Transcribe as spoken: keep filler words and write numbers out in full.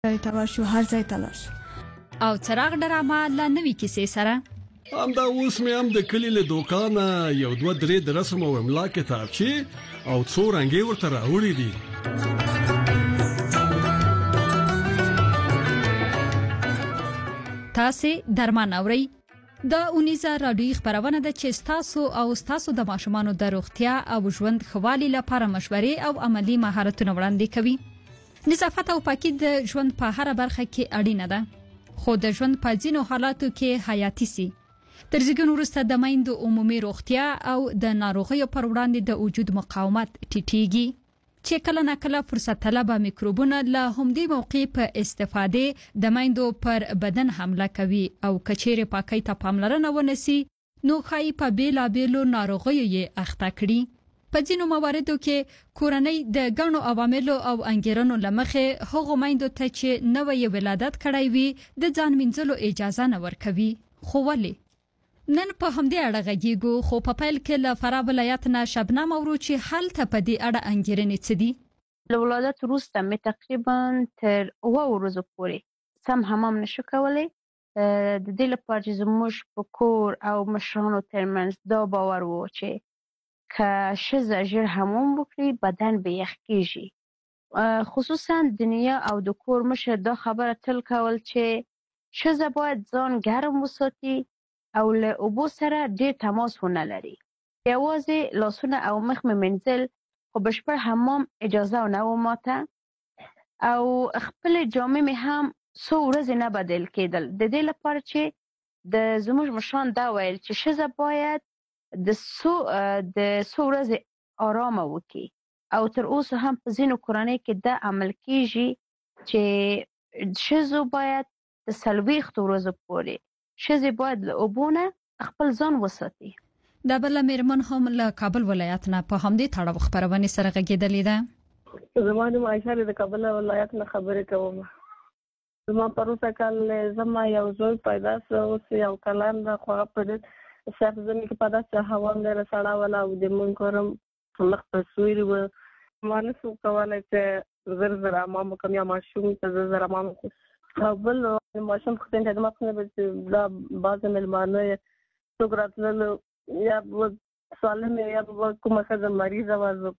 ته شو هر ځای ته لاړ شو. او څراغ ډرامه لا نوې کیسې سره همدا اوس مې هم د کلي له دوکانه یو دوه درې د رسم او املا کتابچې او څو رنګې ورته راوړي دي. تاسې درمان اورئ. د اونیزه راډیوي خبرونه ده چې ستاسو او ستاسو د ماشومانو د روغتیا او ژوند ښه والي لپاره مشورې او عملی مهارتونه وړاندې کوي. نظافت او پاکي د ژوند په هر برخه کې اړینه ده، خو د ژوند په ځینو حالاتو کې حیاتي سي. تر زیږون وروسته د میندو عمومي روغتیا او د ناروغیو پر وړاندې د وجود مقاومت ټیټیږي، چې کله ناکله فرصت طلبه میکروبونه له همدې موقع په استفاده د میندو پر بدن حمله کوي او کچېره پاکۍ ته پاملرنه ونسی نو ښایي په بیلابیلو ناروغیو یې اخته کړي. په ځینو مواردو کې کورنۍ د ګڼو عواملو او انګیرنو لمخې هغو میندو ته چې نوې ولادت کړی وي د ځان مینځلو اجازه نه ورکوي. خو ولې؟ نن په همدې اړه غږیږو، خو په پیل کې له فراه ولایت نه شبنم اورو چې هلته په دې اړه انګیرنې څه دي. له ولادت وروسته مې تقریبا تر اوه ورځو پورې سم حمام نشو کولی. د دې لپاره چې زموږ په کور او مشرانو ترمنځ دا باور و چې که ښځه ژر حمام وکړي بدن به یخ کېږي. خصوصا د نیا او د کور مشر دا خبره تل کول چې ښځه باید ځان ګرم وساتي او له اوبو سره ډېر تماس ونه لري. یوازې لاسونه او مخ مې مینځل، خو بشپړ حمام اجازه نه و ماته، او خپل جامې مې هم څو ورځې نه بدل کېدل، د دې لپاره چې د زموږ مشران دا ویل چې ښځه باید د څو د څو ورځې آرامه وکړي، او تر اوسه هم په ځینو کورنۍ کې دا عمل کېږي چې ښځو باید د څلوېښتو ورځو پورې ښځې باید له اوبو نه خپل ځان وساتي. دا بله مېرمن هم له کابل ولایت نه په همدې تړاو خبرونې سره غږېدلې ده. زما نوم عایشه د کابل ولایت نه خبرې کوم. زما پروسه کال زما یو زوی پیدا شو، اوس یو کلن ده، خو هغه په دې سخت زمي کې په داسې هوا هم ډېره سړه وله او د مونږ کور هم مخ په سوري و. ما نه شو کولی چې زر زر حمام وکړم یا ماشوم ته زر زر حمام وکړم. او بل ماشوم پوښتنې ته زما پوښتنه به چې دا بعضې مېلمانه څوک راتلل یا به سالم یا به کومه ښځه مریضه وه، زه